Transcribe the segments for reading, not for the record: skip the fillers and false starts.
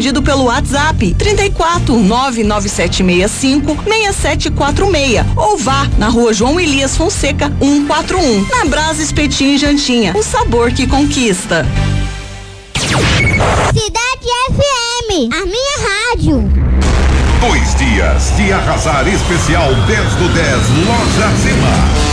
pedido pelo WhatsApp 34 99765 6746 ou vá na Rua João Elias Fonseca 141, na Brasa Espetinho e Jantinha, o sabor que conquista. Cidade FM, a minha rádio. 2 dias de arrasar especial 10 do 10 Loja Zema.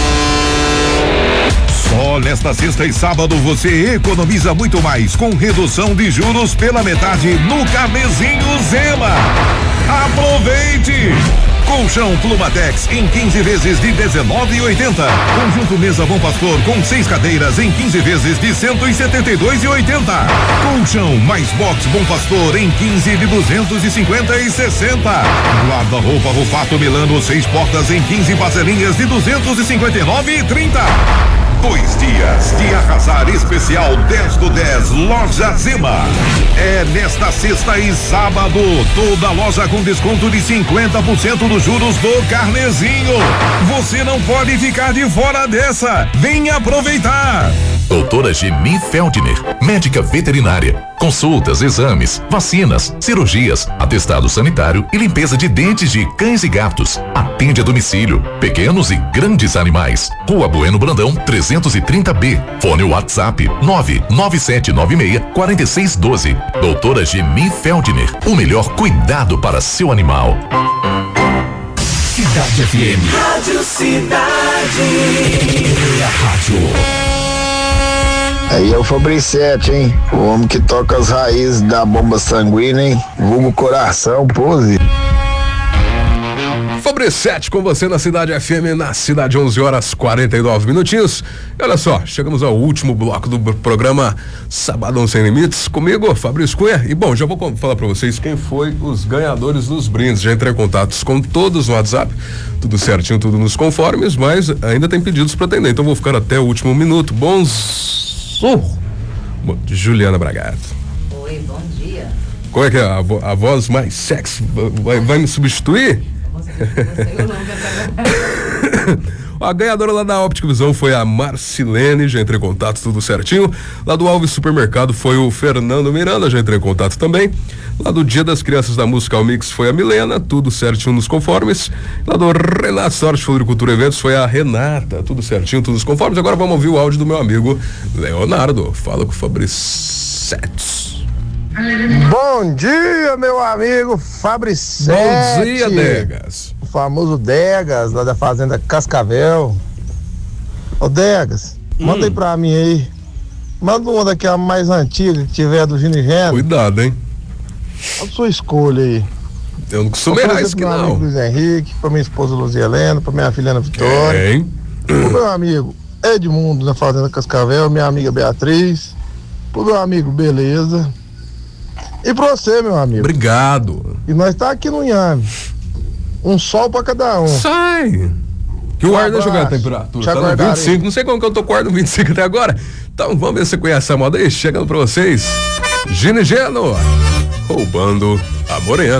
Só nesta sexta e sábado você economiza muito mais com redução de juros pela metade no Carnezinho Zema. Aproveite! Colchão Plumatex em 15 vezes de R$19,80. Conjunto Mesa Bom Pastor com 6 cadeiras em 15 vezes de R$172,80. Colchão mais box Bom Pastor em 15 de R$250,60. Guarda-roupa Rufato Milano 6 portas em 15 parcelinhas de R$259,30. 2 dias de arrasar especial 10 do 10 Loja Zema. É nesta sexta e sábado, toda loja com desconto de 50% dos juros do Carnezinho. Você não pode ficar de fora dessa. Vem aproveitar. Doutora Geni Feldner, médica veterinária. Consultas, exames, vacinas, cirurgias, atestado sanitário e limpeza de dentes de cães e gatos. Atende a domicílio, pequenos e grandes animais. Rua Bueno Brandão, 330B. Fone WhatsApp 99796-4612. Doutora Geni Feldner, o melhor cuidado para seu animal. Cidade FM. Rádio Cidade. A rádio. Aí é o Fabricete, hein? O homem que toca as raízes da bomba sanguínea, hein? Vulgo coração, pose. Fabricete com você na Cidade FM, na cidade 11h49. E olha só, chegamos ao último bloco do programa Sabadão Sem Limites, comigo, Fabrício Cunha. E bom, já vou falar pra vocês quem foi os ganhadores dos brindes. Já entrei em contatos com todos no WhatsApp, tudo certinho, tudo nos conformes, mas ainda tem pedidos pra atender, então vou ficar até o último minuto. Juliana Bragato. Oi, bom dia. Qual é que é a voz mais sexy? Vai me substituir? A ganhadora lá da Óptica Visão foi a Marcilene, já entrei em contato, tudo certinho. Lá do Alves Supermercado foi o Fernando Miranda, já entrei em contato também. Lá do Dia das Crianças da Musical Mix foi a Milena, tudo certinho nos conformes. Lá do Renato Sorte Floricultura Eventos foi a Renata, tudo certinho, tudo nos conformes. Agora vamos ouvir o áudio do meu amigo Leonardo. Fala com o Fabricete. Bom dia, meu amigo Fabricete. Bom dia, Degas. O famoso Degas, lá da Fazenda Cascavel. Ô Degas, manda aí pra mim aí. Manda uma daquela mais antiga que tiver do Ginigeno. Cuidado, hein? A sua escolha aí. Eu não costumo errar isso aqui, não. Pro meu amigo Luiz Henrique, pra minha esposa Luzia Helena, pra minha filha Ana Vitória. Hein? Pro meu amigo Edmundo da Fazenda Cascavel, minha amiga Beatriz. Pro meu amigo Beleza. E pra você, meu amigo. Obrigado. E nós tá aqui no Inhame. Um sol pra cada um. Sai! Que o ar deixa eu ver a temperatura. Tá no 25, aí. Não sei como que eu tô com o ar no 25 até agora. Então vamos ver se você conhece a moda aí. Chegando pra vocês, Ginigeno, roubando a Morena.